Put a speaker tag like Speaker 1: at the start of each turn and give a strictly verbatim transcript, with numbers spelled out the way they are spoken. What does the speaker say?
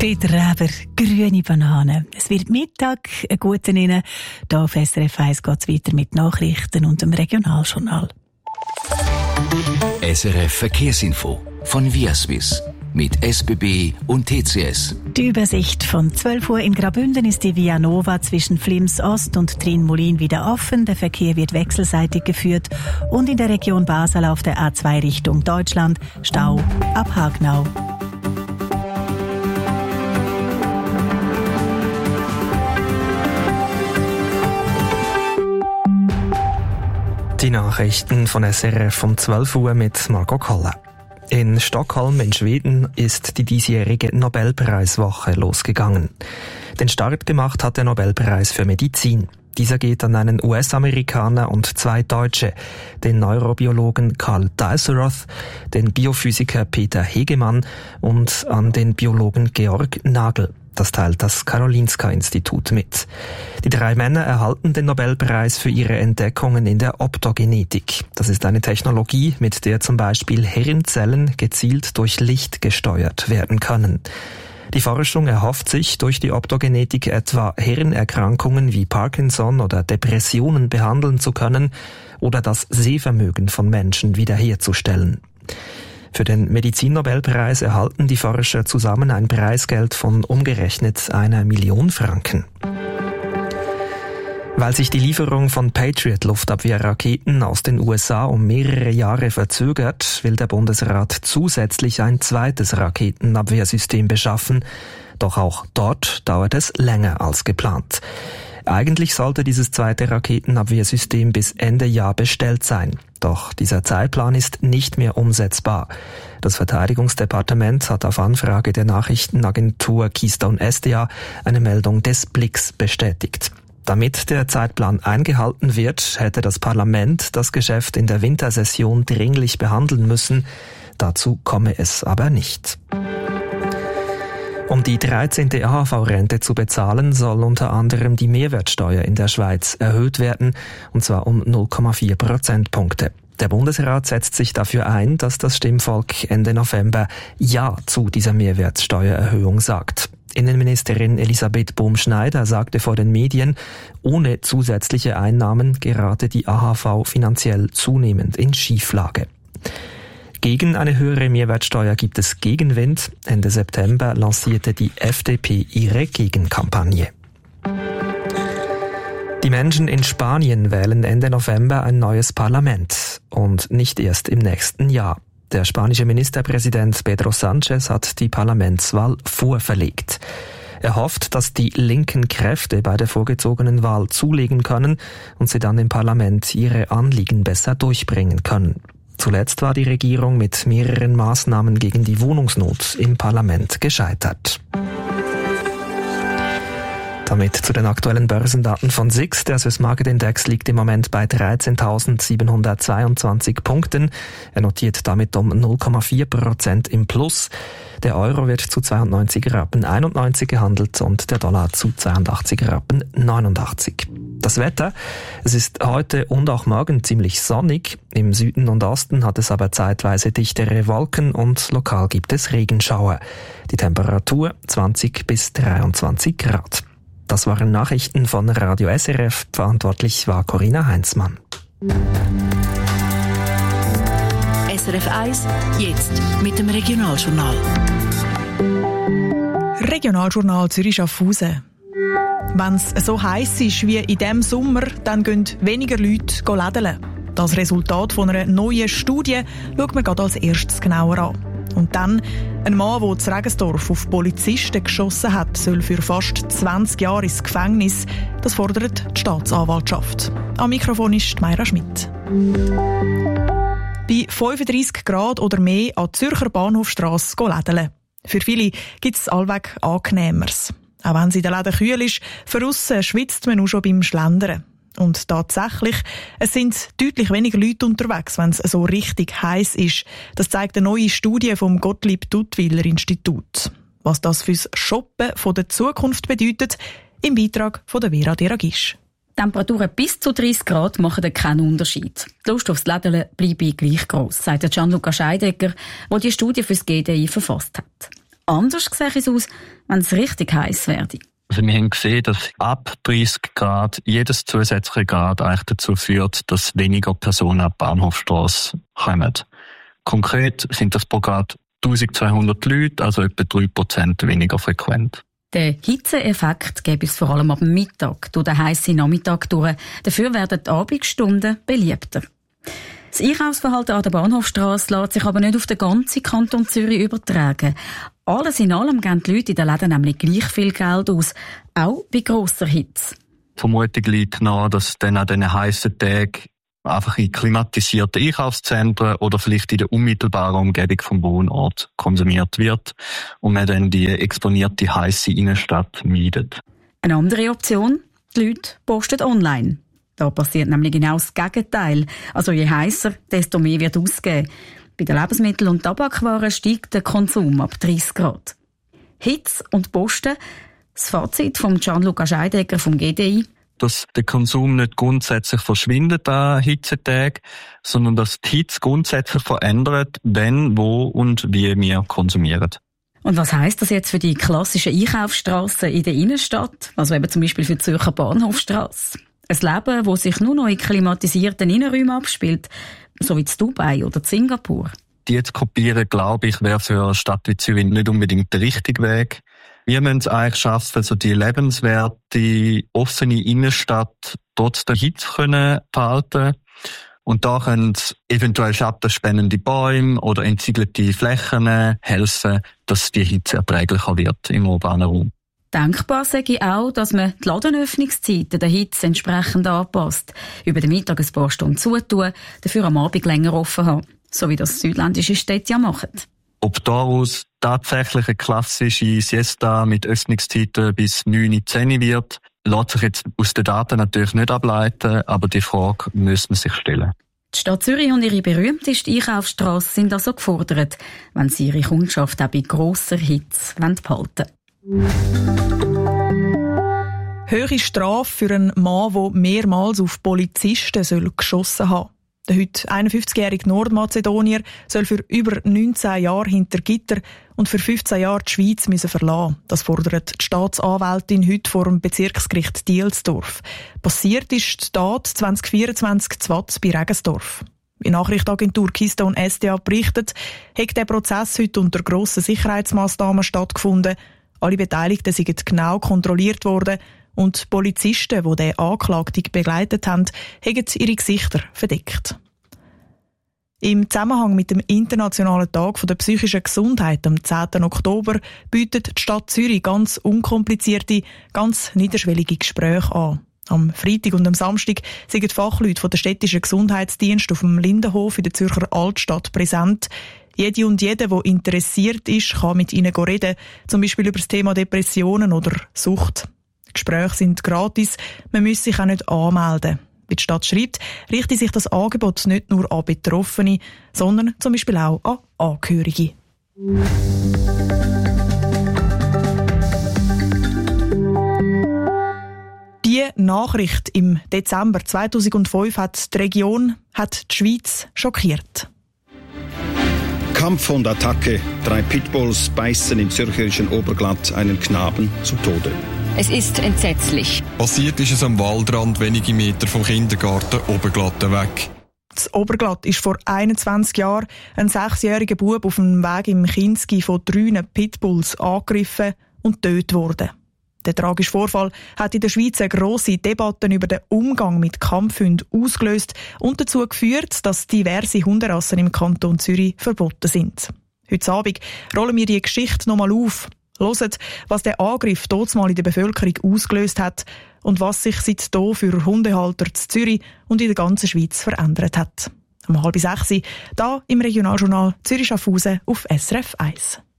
Speaker 1: Peter Reber, grüne Bananen. Es wird Mittag, einen guten Ihnen. Hier auf S R F eins geht es weiter mit Nachrichten und dem Regionaljournal.
Speaker 2: S R F Verkehrsinfo von Viaswiss mit S B B und T C S.
Speaker 1: Die Übersicht von zwölf Uhr in Graubünden ist die Via Nova zwischen Flims Ost und Trin-Molin wieder offen. Der Verkehr wird wechselseitig geführt. Und in der Region Basel auf der A zwei Richtung Deutschland Stau ab Hagnau.
Speaker 3: Die Nachrichten von S R F um zwölf Uhr mit Margot Kolle. In Stockholm in Schweden ist die diesjährige Nobelpreiswoche losgegangen. Den Start gemacht hat der Nobelpreis für Medizin. Dieser geht an einen U S-Amerikaner und zwei Deutsche, den Neurobiologen Karl Deisseroth, den Biophysiker Peter Hegemann und an den Biologen Georg Nagel. Das teilt das Karolinska-Institut mit. Die drei Männer erhalten den Nobelpreis für ihre Entdeckungen in der Optogenetik. Das ist eine Technologie, mit der zum Beispiel Hirnzellen gezielt durch Licht gesteuert werden können. Die Forschung erhofft sich, durch die Optogenetik etwa Hirnerkrankungen wie Parkinson oder Depressionen behandeln zu können oder das Sehvermögen von Menschen wiederherzustellen. Für den Medizinnobelpreis erhalten die Forscher zusammen ein Preisgeld von umgerechnet einer Million Franken. Weil sich die Lieferung von Patriot-Luftabwehrraketen aus den U S A um mehrere Jahre verzögert, will der Bundesrat zusätzlich ein zweites Raketenabwehrsystem beschaffen. Doch auch dort dauert es länger als geplant. Eigentlich sollte dieses zweite Raketenabwehrsystem bis Ende Jahr bestellt sein. Doch dieser Zeitplan ist nicht mehr umsetzbar. Das Verteidigungsdepartement hat auf Anfrage der Nachrichtenagentur Keystone S D A eine Meldung des Blicks bestätigt. Damit der Zeitplan eingehalten wird, hätte das Parlament das Geschäft in der Wintersession dringlich behandeln müssen. Dazu komme es aber nicht. Um die dreizehnte A H V-Rente zu bezahlen, soll unter anderem die Mehrwertsteuer in der Schweiz erhöht werden, und zwar um null Komma vier Prozentpunkte. Der Bundesrat setzt sich dafür ein, dass das Stimmvolk Ende November Ja zu dieser Mehrwertsteuererhöhung sagt. Innenministerin Elisabeth Bohm-Schneider sagte vor den Medien, ohne zusätzliche Einnahmen gerate die A H V finanziell zunehmend in Schieflage. Gegen eine höhere Mehrwertsteuer gibt es Gegenwind. Ende September lancierte die F D P ihre Gegenkampagne. Die Menschen in Spanien wählen Ende November ein neues Parlament und nicht erst im nächsten Jahr. Der spanische Ministerpräsident Pedro Sánchez hat die Parlamentswahl vorverlegt. Er hofft, dass die linken Kräfte bei der vorgezogenen Wahl zulegen können und sie dann im Parlament ihre Anliegen besser durchbringen können. Zuletzt war die Regierung mit mehreren Maßnahmen gegen die Wohnungsnot im Parlament gescheitert. Damit zu den aktuellen Börsendaten von S I X. Der Swiss Market Index liegt im Moment bei dreizehntausendsiebenhundertzweiundzwanzig Punkten. Er notiert damit um null Komma vier Prozent im Plus. Der Euro wird zu zweiundneunzig Rappen einundneunzig gehandelt und der Dollar zu zweiundachtzig Rappen neunundachtzig. Das Wetter, es ist heute und auch morgen ziemlich sonnig. Im Süden und Osten hat es aber zeitweise dichtere Wolken und lokal gibt es Regenschauer. Die Temperatur zwanzig bis dreiundzwanzig Grad. Das waren Nachrichten von Radio S R F. Verantwortlich war Corinna Heinzmann.
Speaker 1: S R F eins, jetzt mit dem Regionaljournal.
Speaker 4: Regionaljournal Zürich-Schaffhausen. Wenn es so heiß ist wie in diesem Sommer, dann gehen weniger Leute lädeln. Das Resultat von einer neuen Studie schaut man gerade als erstes genauer an. Und dann, ein Mann, der zu Regensdorf auf Polizisten geschossen hat, soll für fast zwanzig Jahre ins Gefängnis. Das fordert die Staatsanwaltschaft. Am Mikrofon ist Mayra Schmidt. Bei fünfunddreissig Grad oder mehr an die Zürcher Bahnhofstrasse lädeln. Für viele gibt es allweg Angenehmeres. Auch wenn es in den Läden kühl ist, von aussen schwitzt man auch schon beim Schlendern. Und tatsächlich, es sind deutlich weniger Leute unterwegs, wenn es so richtig heiß ist. Das zeigt eine neue Studie vom Gottlieb-Duttwiller-Institut. Was das fürs Shoppen von der Zukunft bedeutet, im Beitrag von der Vera Deragisch.
Speaker 5: Temperaturen bis zu dreißig Grad machen keinen Unterschied. Die Lust aufs Lädeln bleibe gleich gross, sagt Gianluca Scheidegger, der die Studie fürs G D I verfasst hat. Anders sähe es aus, wenn es richtig heiß werde.
Speaker 6: Also wir haben gesehen, dass ab dreissig Grad jedes zusätzliche Grad eigentlich dazu führt, dass weniger Personen an die Bahnhofstrasse kommen. Konkret sind das pro Grad eintausendzweihundert Leute, also etwa drei Prozent weniger frequent.
Speaker 5: Den Hitzeeffekt gäbe es vor allem ab dem Mittag, durch den heissen Nachmittag durch. Dafür werden die Abendstunden beliebter. Das Einkaufsverhalten an der Bahnhofstrasse lässt sich aber nicht auf den ganzen Kanton Zürich übertragen. Alles in allem geben die Leute in den Läden nämlich gleich viel Geld aus, auch bei grosser Hitze.
Speaker 6: Die Vermutung liegt nahe, dass dann an diesen heissen Tagen einfach in klimatisierten Einkaufszentren oder vielleicht in der unmittelbaren Umgebung vom Wohnort konsumiert wird und man dann die exponierte heisse Innenstadt meidet.
Speaker 5: Eine andere Option, die Leute posten online. Da passiert nämlich genau das Gegenteil. Also je heißer, desto mehr wird ausgegeben. Bei den Lebensmitteln und Tabakwaren steigt der Konsum ab dreissig Grad. Hitze und Posten. Das Fazit von Gianluca Scheidegger vom G D I:
Speaker 6: Dass der Konsum nicht grundsätzlich verschwindet an Hitzetagen, sondern dass die Hitze grundsätzlich verändert, wenn, wo und wie wir konsumieren.
Speaker 5: Und was heisst das jetzt für die klassischen Einkaufsstrassen in der Innenstadt? Also eben zum Beispiel für die Zürcher Bahnhofstrasse. Ein Leben, das sich nur noch in klimatisierten Innenräumen abspielt, so wie in Dubai oder in Singapur.
Speaker 6: Die zu kopieren, glaube ich, wäre für eine Stadt wie Zürich nicht unbedingt der richtige Weg. Wir müssen es eigentlich schaffen, so die lebenswerte, offene Innenstadt trotz der Hitze können behalten. Und da können eventuell schattenspendende Bäume oder entsiegelte Flächen helfen, dass die Hitze erträglicher wird im urbanen Raum.
Speaker 5: Denkbar sage ich auch, dass man die Ladenöffnungszeiten der Hitze entsprechend anpasst. Über den Mittag ein paar Stunden zutun, dafür am Abend länger offen haben. So wie das südländische Städte ja machen.
Speaker 6: Ob daraus tatsächlich eine klassische Siesta mit Öffnungszeiten bis neun, zehn wird, lässt sich jetzt aus den Daten natürlich nicht ableiten, aber die Frage müsste man sich stellen.
Speaker 5: Die Stadt Zürich und ihre berühmteste Einkaufsstrasse sind also gefordert, wenn sie ihre Kundschaft auch bei grosser Hitze behalten wollen.
Speaker 4: Hohe Strafe für einen Mann, der mehrmals auf Polizisten soll geschossen haben. Der heute einundfünfzigjährige Nordmazedonier soll für über neunzehn Jahre hinter Gitter und für fünfzehn Jahre die Schweiz müssen verlassen. Das fordert die Staatsanwältin heute vor dem Bezirksgericht Dielsdorf. Passiert ist die Tat zwanzig vierundzwanzig in Watz bei Regensdorf. Die Nachrichtenagentur Keystone S D A berichtet, hat der Prozess heute unter grossen Sicherheitsmaßnahmen stattgefunden. Alle Beteiligten sind genau kontrolliert worden und die Polizisten, die den Anklagten begleitet haben, haben ihre Gesichter verdeckt. Im Zusammenhang mit dem Internationalen Tag der psychischen Gesundheit am zehnten Oktober bietet die Stadt Zürich ganz unkomplizierte, ganz niederschwellige Gespräche an. Am Freitag und am Samstag sind die Fachleute von der städtischen Gesundheitsdienst auf dem Lindenhof in der Zürcher Altstadt präsent. Jede und jeder, der interessiert ist, kann mit ihnen reden, zum Beispiel über das Thema Depressionen oder Sucht. Die Gespräche sind gratis, man muss sich auch nicht anmelden. Wie die Stadt schreibt, richtet sich das Angebot nicht nur an Betroffene, sondern zum Beispiel auch an Angehörige. Die Nachricht im Dezember zweitausendfünf hat die Region, hat die Schweiz schockiert.
Speaker 7: Kampf und Attacke. Drei Pitbulls beißen im zürcherischen Oberglatt einen Knaben zu Tode.
Speaker 8: Es ist entsetzlich.
Speaker 9: Passiert ist es am Waldrand, wenige Meter vom Kindergarten Oberglatt weg.
Speaker 4: Das Oberglatt ist vor einundzwanzig Jahren ein sechsjähriger Bub auf dem Weg im Kinski von drei Pitbulls angegriffen und getötet worden. Der tragische Vorfall hat in der Schweiz eine grosse Debatte über den Umgang mit Kampfhunden ausgelöst und dazu geführt, dass diverse Hunderassen im Kanton Zürich verboten sind. Heute Abend rollen wir die Geschichte nochmal auf. Hört, was der Angriff damals in der Bevölkerung ausgelöst hat und was sich seitdem für Hundehalter in Zürich und in der ganzen Schweiz verändert hat. Um halb sechs, da im Regionaljournal Zürich-Schaffhausen auf S R F eins.